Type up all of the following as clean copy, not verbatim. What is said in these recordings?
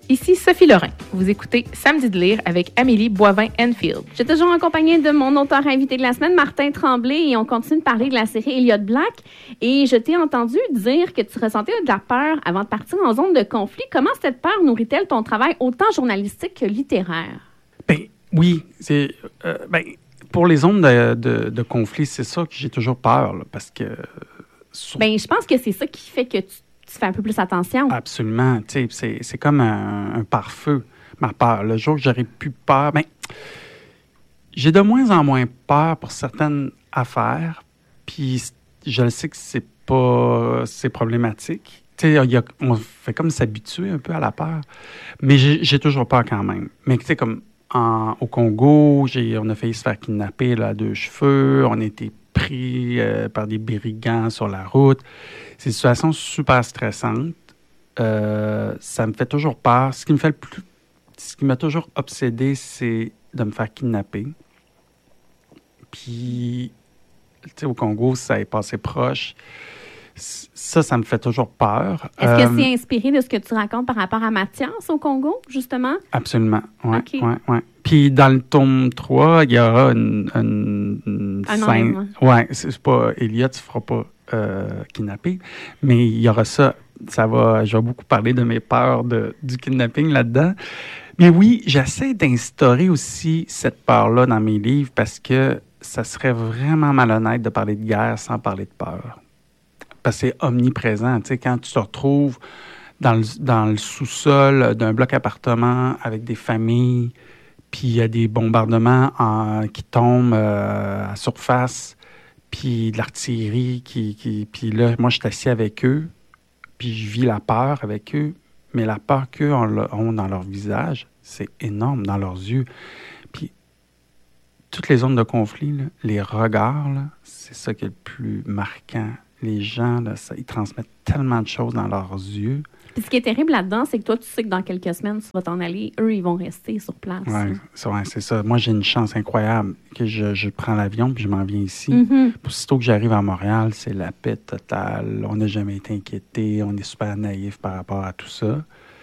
Ici Sophie Lorrain. Vous écoutez Samedi de lire avec Amélie Boivin-Enfield. Je suis toujours en compagnie de mon auteur invité de la semaine, Martin Tremblay, et on continue de parler de la série Elliott Black. Et je t'ai entendu dire que tu ressentais de la peur avant de partir en zone de conflit. Comment cette peur nourrit-elle ton travail autant journalistique que littéraire? Oui, pour les zones de conflit, c'est ça que j'ai toujours peur, là, parce que... Je pense que c'est ça qui fait que tu fais un peu plus attention. Absolument. Tu sais, c'est comme un pare-feu, ma peur. Le jour que j'aurais plus peur, j'ai de moins en moins peur pour certaines affaires, puis je le sais que c'est problématique. Tu sais, on fait comme s'habituer un peu à la peur, mais j'ai toujours peur quand même. Mais tu sais, comme au Congo, on a failli se faire kidnapper là, à 2 cheveux, on a été pris par des brigands sur la route. C'est une situation super stressante. Ça me fait toujours peur. Ce qui m'a toujours obsédé, c'est de me faire kidnapper. Puis, tu sais, au Congo, ça est passé proche. Ça me fait toujours peur. Est-ce que c'est inspiré de ce que tu racontes par rapport à Mathias au Congo, justement? Absolument, oui. Okay. Ouais. Puis dans le tome 3, il y aura une scène... Oui, c'est pas... Elliott ne se fera pas kidnapper, mais il y aura ça. Je vais beaucoup parler de mes peurs du kidnapping là-dedans. Mais oui, j'essaie d'instaurer aussi cette peur-là dans mes livres parce que ça serait vraiment malhonnête de parler de guerre sans parler de peur. Parce que c'est omniprésent. Tu sais, quand tu te retrouves dans le sous-sol d'un bloc appartement avec des familles, puis il y a des bombardements qui tombent à surface, puis de l'artillerie puis là, moi, je suis assis avec eux, puis je vis la peur avec eux, mais la peur qu'eux ont dans leur visage, c'est énorme dans leurs yeux. Puis toutes les zones de conflit, là, les regards, là, c'est ça qui est le plus marquant. Les gens, là, ils transmettent tellement de choses dans leurs yeux. Puis ce qui est terrible là-dedans, c'est que toi, tu sais que dans quelques semaines, tu vas t'en aller. Eux, ils vont rester sur place. Oui, c'est ça. Moi, j'ai une chance incroyable que je prends l'avion puis je m'en viens ici. Mm-hmm. Puis aussitôt que j'arrive à Montréal, c'est la paix totale. On n'a jamais été inquiétés. On est super naïfs par rapport à tout ça.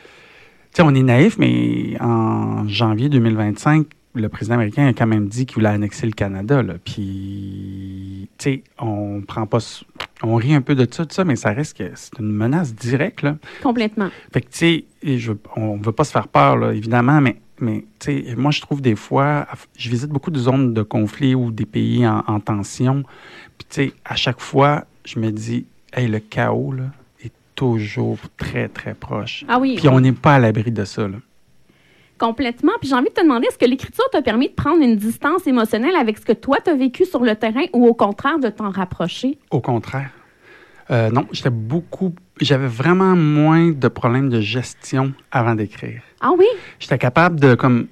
Tu sais, on est naïfs, mais en janvier 2025, le président américain a quand même dit qu'il voulait annexer le Canada, là. Puis, tu sais, on rit un peu de ça, mais ça reste que c'est une menace directe, là. Complètement. Fait que, tu sais, on ne veut pas se faire peur, là, évidemment, mais tu sais, moi, je trouve des fois, je visite beaucoup de zones de conflit ou des pays en tension. Puis, tu sais, à chaque fois, je me dis, hey, le chaos, là, est toujours très, très proche. Ah oui. Puis, on n'est pas à l'abri de ça, là. Complètement. Puis j'ai envie de te demander, est-ce que l'écriture t'a permis de prendre une distance émotionnelle avec ce que toi, t'as vécu sur le terrain ou au contraire de t'en rapprocher? Au contraire. Non, j'avais vraiment moins de problèmes de gestion avant d'écrire. Ah oui? J'étais capable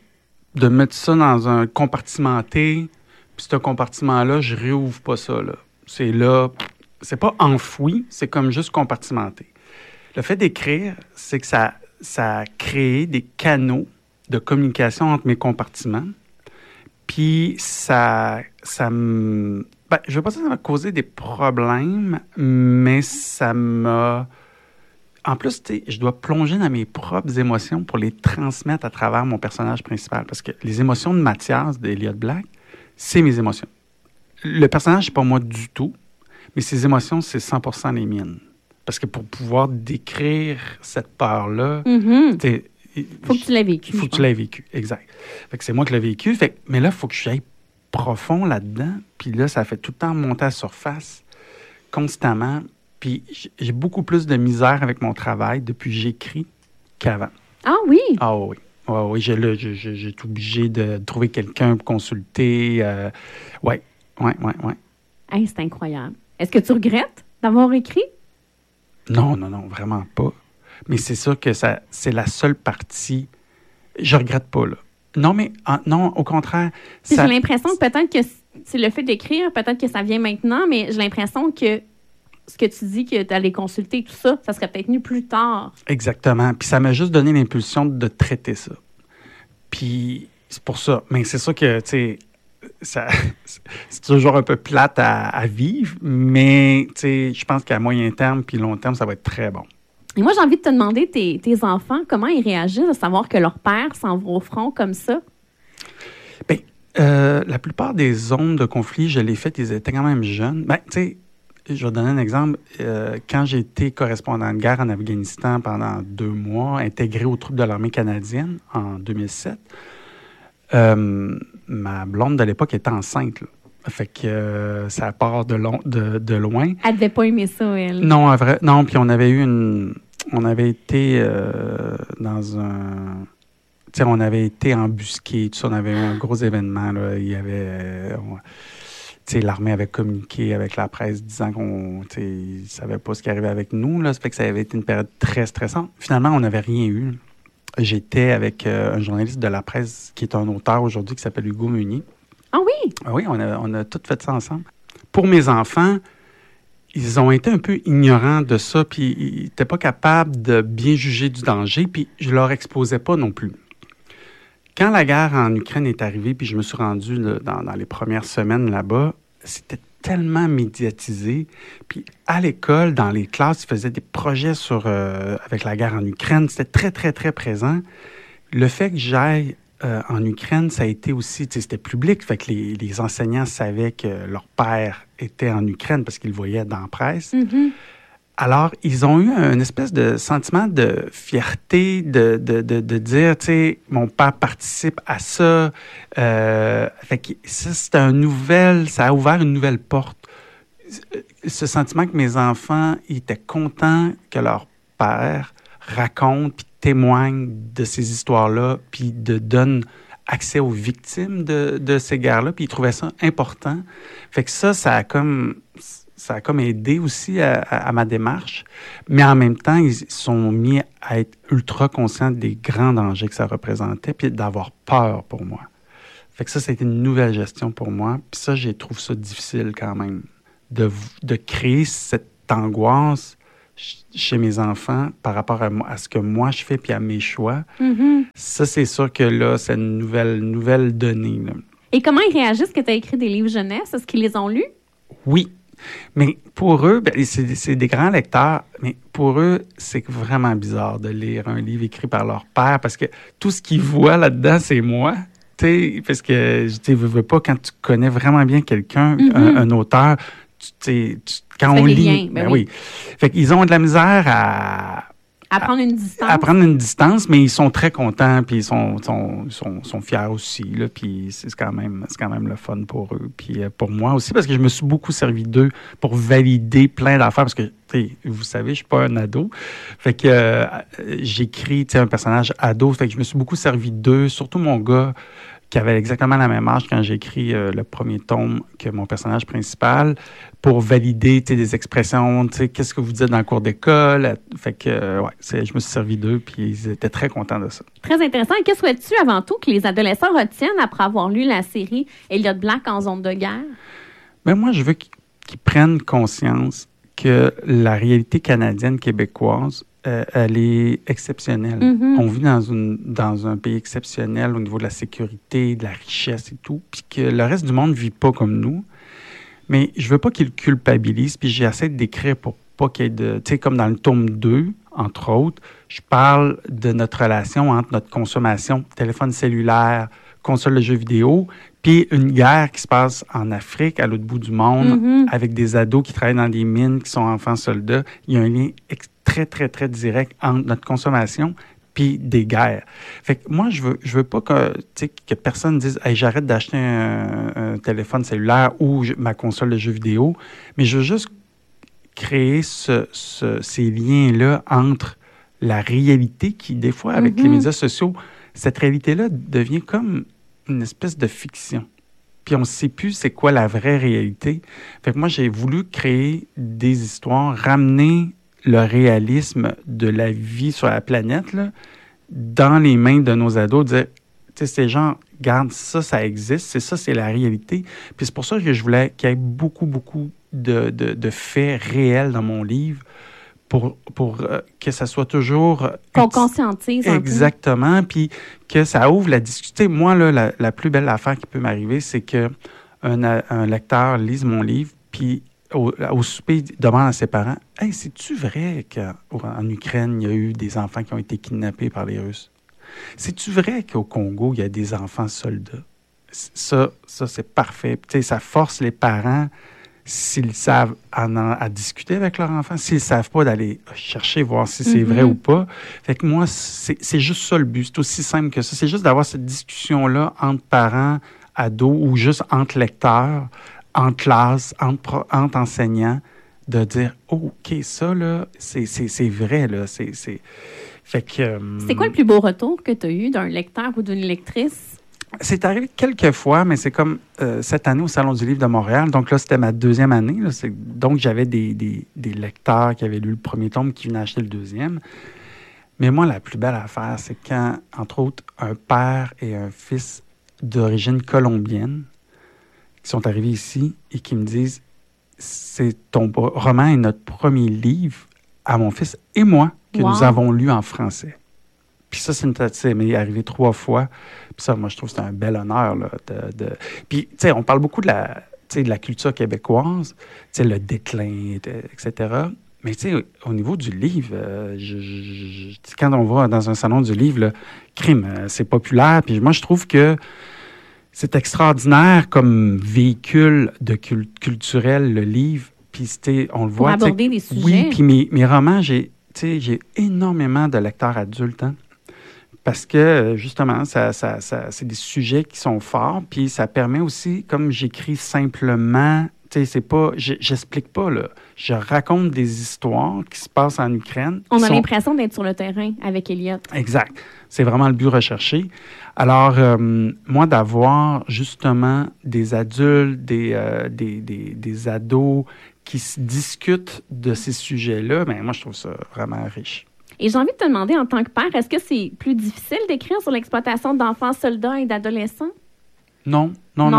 de mettre ça dans un compartimenté, puis ce compartiment-là, je réouvre pas ça, là. C'est là, c'est pas enfoui, c'est comme juste compartimenté. Le fait d'écrire, c'est que ça a créé des canaux de communication entre mes compartiments. Puis ça me... je ne veux pas dire que ça m'a causé des problèmes, mais ça m'a... En plus, tu sais, je dois plonger dans mes propres émotions pour les transmettre à travers mon personnage principal. Parce que les émotions de Mathias, d'Elliott Black, c'est mes émotions. Le personnage, c'est pas moi du tout, mais ses émotions, c'est 100% les miennes. Parce que pour pouvoir décrire cette peur-là, faut que tu l'aies vécu. Faut que tu l'aies vécu, exact. Fait que c'est moi qui l'ai vécu. Mais là, il faut que j'aille profond là-dedans. Puis là, ça fait tout le temps monter à la surface, constamment. Puis j'ai beaucoup plus de misère avec mon travail depuis que j'écris qu'avant. Ah oui? Ah oui. Oui, j'ai été obligé de trouver quelqu'un pour consulter. Oui. Hey, c'est incroyable. Est-ce que tu regrettes d'avoir écrit? Non, vraiment pas. Mais c'est sûr que c'est la seule partie. Je regrette pas, là. Non, mais non, au contraire. J'ai l'impression que peut-être que c'est le fait d'écrire, peut-être que ça vient maintenant, mais j'ai l'impression que ce que tu dis, que tu allais consulter tout ça, ça serait peut-être venu plus tard. Exactement. Puis ça m'a juste donné l'impulsion de traiter ça. Puis c'est pour ça. Mais c'est sûr que, tu sais, c'est toujours un peu plate à vivre, mais tu sais, je pense qu'à moyen terme puis long terme, ça va être très bon. Et moi, j'ai envie de te demander, tes enfants, comment ils réagissent à savoir que leur père s'en va au front comme ça? Bien, la plupart des zones de conflit, je l'ai faites, ils étaient quand même jeunes. Bien, tu sais, je vais donner un exemple. Quand j'ai été correspondant de guerre en Afghanistan pendant 2 mois, intégré aux troupes de l'armée canadienne en 2007, ma blonde de l'époque était enceinte, là. Fait que ça part de loin. Elle devait pas aimer ça, elle. Non, non, puis on avait été dans un... Tu sais, on avait été embusqués, tout ça, on avait eu un gros événement, là. Il y avait... tu sais, l'armée avait communiqué avec la presse disant qu'on ne savait pas ce qui arrivait avec nous, là. Ça fait que ça avait été une période très stressante. Finalement, on n'avait rien eu. J'étais avec un journaliste de la presse qui est un auteur aujourd'hui qui s'appelle Hugo Meunier. Ah oui? Ah oui, on a tout fait ça ensemble. Pour mes enfants, ils ont été un peu ignorants de ça, puis ils n'étaient pas capables de bien juger du danger, puis je leur exposais pas non plus. Quand la guerre en Ukraine est arrivée, puis je me suis rendu là, dans les premières semaines là-bas, c'était tellement médiatisé. Puis à l'école, dans les classes, ils faisaient des projets avec la guerre en Ukraine. C'était très, très, très présent. Le fait que j'aille en Ukraine, ça a été aussi, c'était public, fait que les enseignants savaient que leur père était en Ukraine parce qu'ils le voyaient dans la presse. Mm-hmm. Alors, ils ont eu une espèce de sentiment de fierté, de dire, tu sais, mon père participe à ça. Fait que ça, ça a ouvert une nouvelle porte. Ce sentiment que mes enfants étaient contents que leur père raconte puis témoigne de ces histoires-là, puis donne accès aux victimes de ces guerres-là, puis ils trouvaient ça important. Fait que ça a comme aidé aussi à ma démarche, mais en même temps, ils sont mis à être ultra conscients des grands dangers que ça représentait, puis d'avoir peur pour moi. Fait que ça a été une nouvelle gestion pour moi, puis ça, je trouve ça difficile quand même, de créer cette angoisse chez mes enfants par rapport à ce que moi je fais puis à mes choix. Mm-hmm. Ça, c'est sûr que là, c'est une nouvelle donnée, là. Et comment ils réagissent que tu as écrit des livres jeunesse? Est-ce qu'ils les ont lus? Oui. Mais pour eux, c'est des grands lecteurs, mais pour eux, c'est vraiment bizarre de lire un livre écrit par leur père parce que tout ce qu'ils voient là-dedans, c'est moi. Parce que, je veux pas, quand tu connais vraiment bien quelqu'un, mm-hmm. un auteur, quand on lit, ben oui. Fait qu'ils ont de la misère à prendre une distance. À prendre une distance, mais ils sont très contents, puis ils sont fiers aussi, là, puis c'est quand même le fun pour eux, puis pour moi aussi, parce que je me suis beaucoup servi d'eux pour valider plein d'affaires, parce que, vous savez, je suis pas un ado, fait que j'écris, un personnage ado, fait que je me suis beaucoup servi d'eux, surtout mon gars, qui avait exactement la même âge quand j'ai écrit le premier tome que mon personnage principal, pour valider des expressions, qu'est-ce que vous dites dans le cours d'école. Fait que, je me suis servi d'eux, puis ils étaient très contents de ça. Très intéressant. Et que souhaites-tu avant tout que les adolescents retiennent après avoir lu la série Elliot Black en zone de guerre? Bien, moi, je veux qu'ils prennent conscience que la réalité canadienne, québécoise, elle est exceptionnelle. Mm-hmm. On vit dans un pays exceptionnel au niveau de la sécurité, de la richesse et tout, puis que le reste du monde ne vit pas comme nous. Mais je veux pas qu'ils culpabilisent, puis j'essaie de décrire pour pas qu'il y ait de... Tu sais, comme dans le tome 2, entre autres, je parle de notre relation entre notre consommation, téléphone cellulaire, console de jeux vidéo, puis une guerre qui se passe en Afrique, à l'autre bout du monde, mm-hmm. avec des ados qui travaillent dans des mines, qui sont enfants soldats. Il y a un lien très, très, très direct entre notre consommation puis des guerres. Fait que moi, je veux pas que personne dise « Hey, j'arrête d'acheter un téléphone cellulaire ou ma console de jeux vidéo », mais je veux juste créer ces liens-là entre la réalité qui, des fois, avec mm-hmm. les médias sociaux, cette réalité-là devient comme une espèce de fiction. Puis on ne sait plus c'est quoi la vraie réalité. Fait que moi, j'ai voulu créer des histoires, ramener le réalisme de la vie sur la planète là, dans les mains de nos ados, dire, tu sais, ces gens, regarde, ça existe, c'est la réalité. Puis c'est pour ça que je voulais qu'il y ait beaucoup, beaucoup de faits réels dans mon livre pour que ça soit toujours... Qu'on conscientise un peu. Exactement, puis que ça ouvre la discussion. Moi, là, la plus belle affaire qui peut m'arriver, c'est que un lecteur lise mon livre, puis au souper, il demande à ses parents, « Hey, c'est-tu vrai qu'en Ukraine, il y a eu des enfants qui ont été kidnappés par les Russes? C'est-tu vrai qu'au Congo, il y a des enfants soldats? » Ça c'est parfait. Tu sais, ça force les parents, s'ils savent, à discuter avec leurs enfants, s'ils ne savent pas, d'aller chercher, voir si c'est vrai ou pas. Fait que moi, c'est juste ça le but. C'est aussi simple que ça. C'est juste d'avoir cette discussion-là entre parents, ados, ou juste entre lecteurs, en classe, entre enseignants, de dire « Oh, OK, ça, là, c'est vrai, là. » Fait que... C'est quoi le plus beau retour que tu as eu d'un lecteur ou d'une lectrice? C'est arrivé quelques fois, mais c'est comme cette année au Salon du Livre de Montréal. Donc là, c'était ma deuxième année. Là, donc, j'avais des lecteurs qui avaient lu le premier tome qui venaient acheter le deuxième. Mais moi, la plus belle affaire, c'est quand, entre autres, un père et un fils d'origine colombienne qui sont arrivés ici et qui me disent « Ton roman est notre premier livre à mon fils et moi que nous avons lu en français. » Puis ça, ça m'est arrivé 3 fois. Puis ça, moi, je trouve que c'est un bel honneur. Là, Puis, tu sais, on parle beaucoup de la culture québécoise, tu sais, le déclin, etc. Mais, tu sais, au niveau du livre, quand on va dans un salon du livre, là, c'est populaire. Puis moi, je trouve que c'est extraordinaire comme véhicule culturel, le livre. Puis, on le voit. Pour aborder des sujets. Oui, puis mes romans, j'ai énormément de lecteurs adultes, hein. Parce que, justement, c'est des sujets qui sont forts, puis ça permet aussi, comme j'écris simplement, tu sais, c'est pas... J'explique pas, là. Je raconte des histoires qui se passent en Ukraine. On a l'impression d'être sur le terrain avec Elliott. Exact. C'est vraiment le but recherché. Alors, moi, d'avoir, justement, des adultes, des ados qui se discutent de ces sujets-là, bien, moi, je trouve ça vraiment riche. Et j'ai envie de te demander, en tant que père, est-ce que c'est plus difficile d'écrire sur l'exploitation d'enfants soldats et d'adolescents? Non,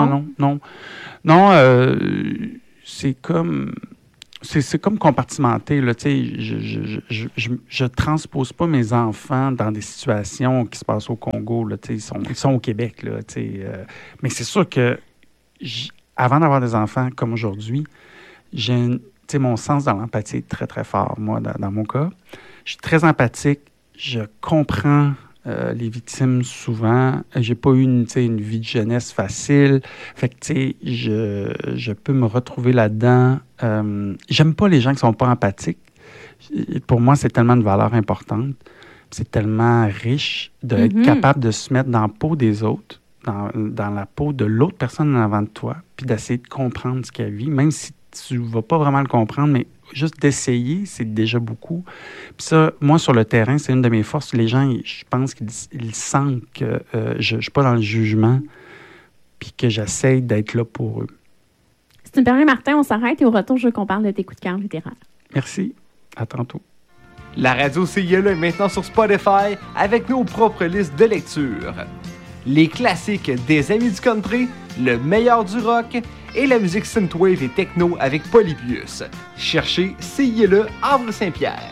c'est comme compartimenté, là, tu sais, je transpose pas mes enfants dans des situations qui se passent au Congo, là, tu sais, ils sont au Québec, là, tu sais, mais c'est sûr que avant d'avoir des enfants comme aujourd'hui, mon sens de l'empathie est très, très fort, moi, dans mon cas. Je suis très empathique, je comprends les victimes souvent. J'ai pas eu une vie de jeunesse facile. Fait que, tu sais, je peux me retrouver là-dedans. J'aime pas les gens qui sont pas empathiques. Pour moi, c'est tellement une valeur importante. C'est tellement riche d'être capable de se mettre dans la peau des autres, dans la peau de l'autre personne en avant de toi, puis d'essayer de comprendre ce qu'elle vit, même si tu ne vas pas vraiment le comprendre, mais juste d'essayer, c'est déjà beaucoup. Puis ça, moi, sur le terrain, c'est une de mes forces. Les gens, je pense qu'ils sentent que je ne suis pas dans le jugement puis que j'essaie d'être là pour eux. Si tu me permets, Martin, on s'arrête et au retour, je veux qu'on parle de tes coups de cœur littéraires. Merci. À tantôt. La radio CILE est maintenant sur Spotify avec nos propres listes de lecture. Les classiques des Amis du Country, le meilleur du rock et la musique synthwave et techno avec Polybius. Cherchez CILE Havre-Saint-Pierre.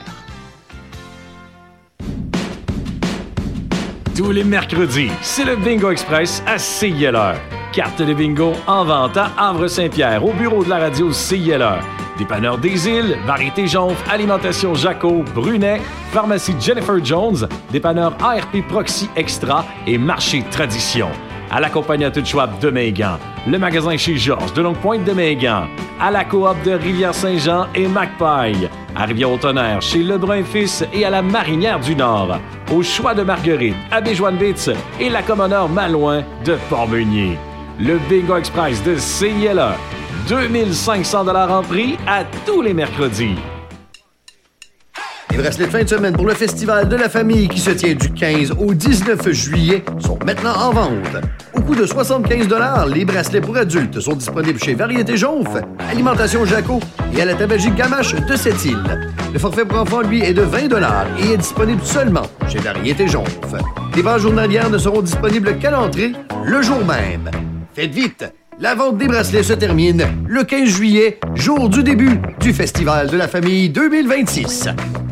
Tous les mercredis, c'est le Bingo Express à CILE. Carte de bingo en vente à Havre-Saint-Pierre au bureau de la radio CILE. Dépanneur des Îles, Variété Jonf, Alimentation Jaco, Brunet, Pharmacie Jennifer Jones, Dépanneur ARP Proxy Extra et Marché Tradition. À la compagnie à tout Schwab de Megan, le magasin chez Georges de Longue-Pointe de Megan, à la coop de Rivière-Saint-Jean et Macpaille, à Rivière-au-Tonnerre chez Lebrun Fils et à la Marinière du Nord, au Choix de Marguerite, à Béjoine-Bitz et la Commoneur Malouin de Port-Meunier. Le Bingo Express de CILE, 2500 $ en prix à tous les mercredis. Les bracelets de fin de semaine pour le Festival de la famille qui se tient du 15 au 19 juillet sont maintenant en vente. Au coût de 75 $, les bracelets pour adultes sont disponibles chez Variété Jonf, Alimentation Jaco et à la Tabagique Gamache de Sept-Îles. Le forfait pour enfants, lui, est de 20 $ et est disponible seulement chez Variété Jonf. Les ventes journalières ne seront disponibles qu'à l'entrée le jour même. Faites vite! La vente des bracelets se termine le 15 juillet, jour du début du Festival de la famille 2026.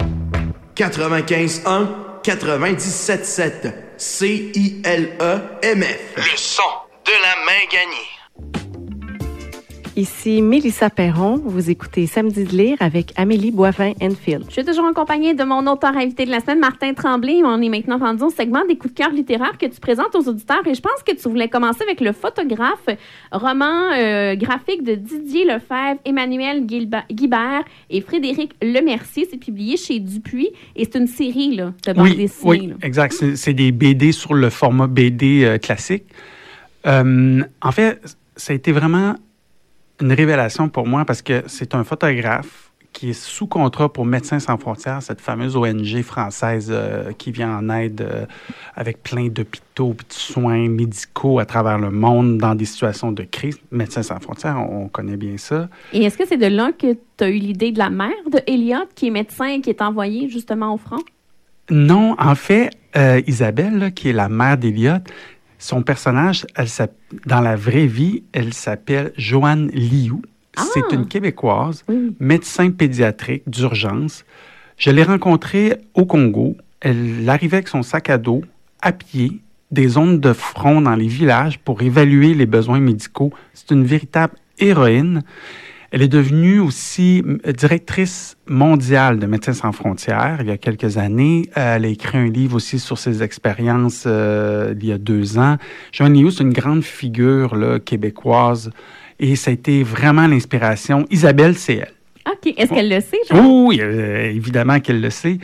95.1, 97.7, CILE-MF. Le son de la main gagnée. Ici Mélissa Perron. Vous écoutez Samedi de lire avec Amélie Boivin-Enfield. Je suis toujours accompagnée de mon auteur invité de la semaine, Martin Tremblay. On est maintenant rendu au segment des coups de cœur littéraires que tu présentes aux auditeurs. Et je pense que tu voulais commencer avec Le Photographe, roman graphique de Didier Lefebvre, Emmanuel Guibert et Frédéric Lemercier. C'est publié chez Dupuis et c'est une série là, de bande dessinée. Oui, exact. C'est des BD sur le format BD classique. En fait, ça a été vraiment une révélation pour moi parce que c'est un photographe qui est sous contrat pour Médecins sans frontières, cette fameuse ONG française qui vient en aide avec plein d'hôpitaux et de soins médicaux à travers le monde dans des situations de crise. Médecins sans frontières, on connaît bien ça. Et est-ce que c'est de là que tu as eu l'idée de la mère de Elliot, qui est médecin et qui est envoyée justement au front? Non, en fait, Isabelle, là, qui est la mère d'Elliot, son personnage, dans la vraie vie, elle s'appelle Joanne Liu. C'est une Québécoise, médecin pédiatrique d'urgence. Je l'ai rencontrée au Congo. Elle arrivait avec son sac à dos, à pied, des zones de front dans les villages pour évaluer les besoins médicaux. C'est une véritable héroïne. Elle est devenue aussi directrice mondiale de Médecins sans frontières il y a quelques années. Elle a écrit un livre aussi sur ses expériences il y a 2 ans. Joanne Liu, c'est une grande figure là, québécoise et ça a été vraiment l'inspiration. Isabelle, c'est elle. OK. Est-ce qu'elle le sait, Jean? Oui, évidemment qu'elle le sait.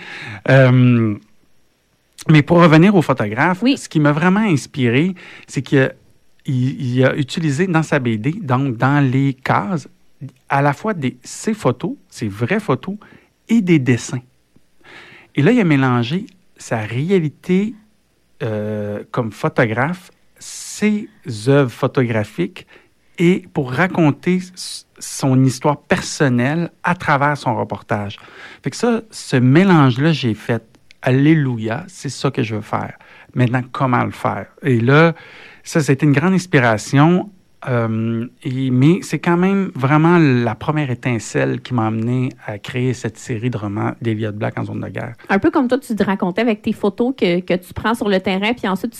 Mais pour revenir au photographe, ce qui m'a vraiment inspiré, c'est qu'il a utilisé dans sa BD, donc dans les cases, à la fois ses photos, ses vraies photos, et des dessins. Et là, il a mélangé sa réalité comme photographe, ses œuvres photographiques, et pour raconter son histoire personnelle à travers son reportage. Fait que ça, ce mélange-là, j'ai fait « Alléluia, c'est ça que je veux faire. Maintenant, comment le faire? » Et là, ça a été une grande inspiration. Mais c'est quand même vraiment la première étincelle qui m'a amené à créer cette série de romans d'Elliot Black en zone de guerre. Un peu comme toi, tu te racontais avec tes photos que tu prends sur le terrain, puis ensuite tu